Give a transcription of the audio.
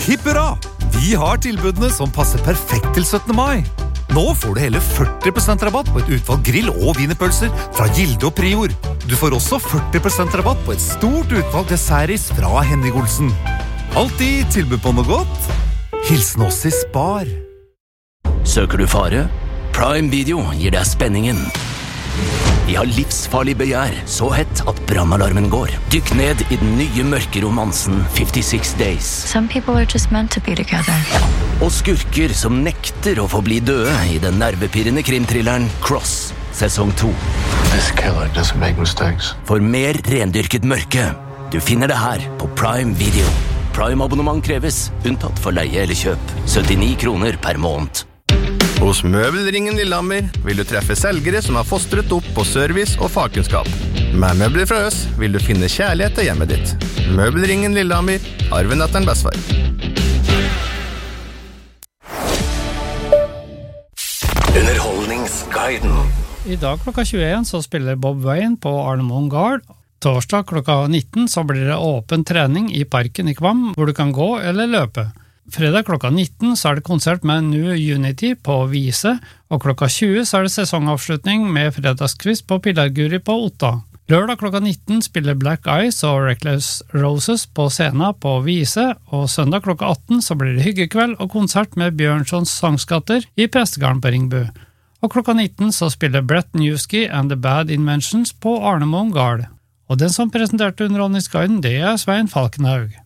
Hipp hurra! Vi har tilbudene som passer perfekt til 17. mai. Nå får du hele 40% rabatt på et utvalg grill- og wienerpølser fra Gilde og Prior. Du får også 40% rabatt på et stort utvalg dessertis fra Henning Olsen. Alltid tilbud på noe godt. Hilsen oss i Spar. Søker du fare? Prime Video gir deg spenningen. Vi har livsfarlig begjær, så hett at brannalarmen går. Dykk ned i den nye mørke romansen 56 Days. Some people are just meant to be together. Og skurker som nekter å forbli døde i den nervepirrende krimthrilleren Cross, sesong 2. This killer doesn't make mistakes. For mer rendyrket mørke. Du finner det her på Prime Video. Prime-abonnement kreves, unntatt for leie eller kjøp. 79 kroner per måned. Hos Møbelringen Lillehammer vil du treffe selgere som har fostret opp på service og fagkunnskap. Med møbler fra oss vil du finne kjærlighet til hjemmet ditt. Møbelringen Lillehammer, arven etter en bestefar. Underholdningsguiden. I dag klokka 21 så spiller Bob Wayne på Arnhem Gard. Torsdag klokka 19 så blir det åpen trening i parken i Kvam, hvor du kan gå eller løpe. Fredag klokka 19 så er det konsert med New Unity på Vise, og klokka 20 så er det sesongavslutning med fredagskvist på Pilarguri på Otta. Lørdag klokka 19 spiller Black Eyes og Reckless Roses på scenen på Vise, og søndag klokka 18 så blir det hyggekveld og konsert med Bjørnsons sangskatter i Prestegarden på Ringbu. Og klokka 19 så spiller Brett Newski and the Bad Inventions på Arnhem Gard. Og den som presenterte Underholdningsguiden, det er Svein Falkenhaug.